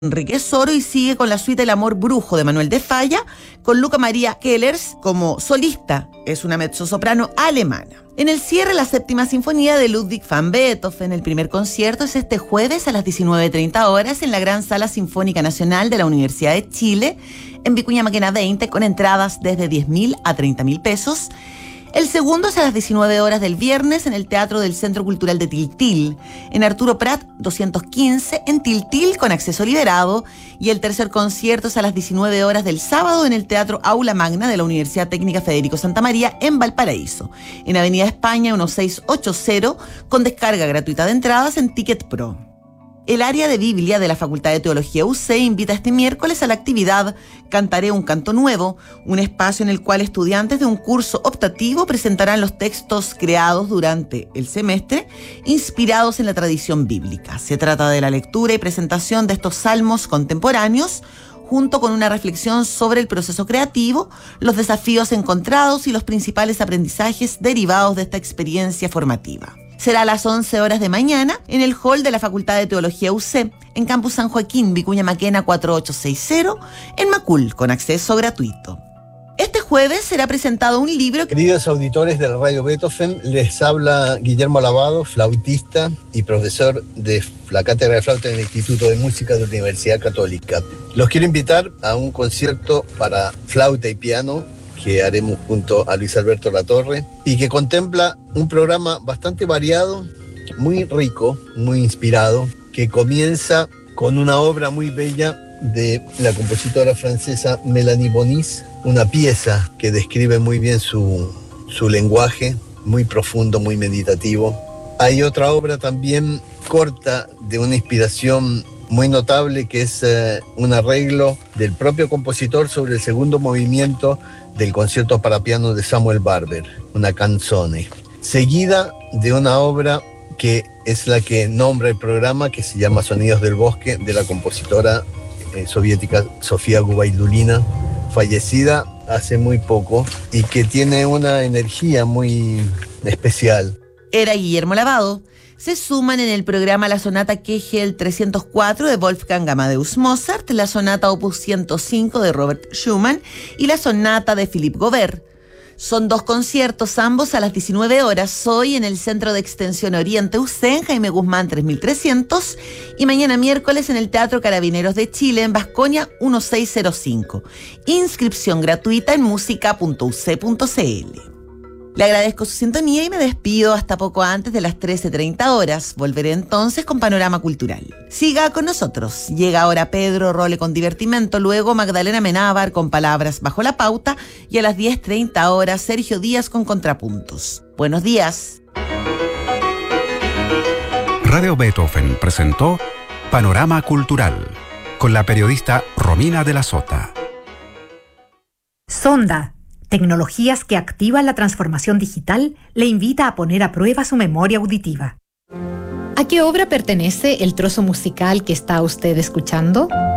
Enrique Soro y sigue con la suite El amor brujo de Manuel de Falla, con Luca Maria Kellers como solista. Es una mezzosoprano alemana. En el cierre, la séptima sinfonía de Ludwig van Beethoven. El primer concierto es este jueves a las 19:30 horas en la Gran Sala Sinfónica Nacional de la Universidad de Chile, en Vicuña Maquena 20, con entradas desde 10.000 a 30.000 pesos. El segundo es a las 19 horas del viernes en el Teatro del Centro Cultural de Tiltil, en Arturo Prat 215, en Tiltil, con acceso liberado. Y el tercer concierto es a las 19 horas del sábado en el Teatro Aula Magna de la Universidad Técnica Federico Santa María, en Valparaíso, en Avenida España 1680, con descarga gratuita de entradas en Ticket Pro. El área de Biblia de la Facultad de Teología UC invita este miércoles a la actividad Cantaré un canto nuevo, un espacio en el cual estudiantes de un curso optativo presentarán los textos creados durante el semestre, inspirados en la tradición bíblica. Se trata de la lectura y presentación de estos salmos contemporáneos, junto con una reflexión sobre el proceso creativo, los desafíos encontrados y los principales aprendizajes derivados de esta experiencia formativa. Será a las 11 horas de mañana en el hall de la Facultad de Teología UC, en Campus San Joaquín, Vicuña Maquena 4860, en Macul, con acceso gratuito. Este jueves será presentado un libro... Queridos auditores de la Radio Beethoven, les habla Guillermo Lavado, flautista y profesor de la Cátedra de Flauta en el Instituto de Música de la Universidad Católica. Los quiero invitar a un concierto para flauta y piano que haremos junto a Luis Alberto Latorre y que contempla un programa bastante variado, muy rico, muy inspirado, que comienza con una obra muy bella de la compositora francesa Mélanie Bonis, una pieza que describe muy bien su lenguaje, muy profundo, muy meditativo. Hay otra obra también corta de una inspiración muy notable que es un arreglo del propio compositor sobre el segundo movimiento del concierto para piano de Samuel Barber, una canzone, seguida de una obra que es la que nombra el programa, que se llama Sonidos del Bosque, de la compositora soviética Sofía Gubaidulina, fallecida hace muy poco y que tiene una energía muy especial. Era Guillermo Lavado. Se suman en el programa la sonata Kegel 304 de Wolfgang Amadeus Mozart, la sonata Opus 105 de Robert Schumann y la sonata de Philippe Gaubert. Son dos conciertos, ambos a las 19 horas, hoy en el Centro de Extensión Oriente UC, en Jaime Guzmán 3300, y mañana miércoles en el Teatro Carabineros de Chile, en Vasconia 1605. Inscripción gratuita en música.uc.cl. Le agradezco su sintonía y me despido hasta poco antes de las 13:30 horas. Volveré entonces con Panorama Cultural. Siga con nosotros. Llega ahora Pedro Role con Divertimento, luego Magdalena Menábar con Palabras Bajo la Pauta y a las 10:30 horas Sergio Díaz con Contrapuntos. Buenos días. Radio Beethoven presentó Panorama Cultural con la periodista Romina de la Sota. Sonda, tecnologías que activan la transformación digital, le invita a poner a prueba su memoria auditiva. ¿A qué obra pertenece el trozo musical que está usted escuchando?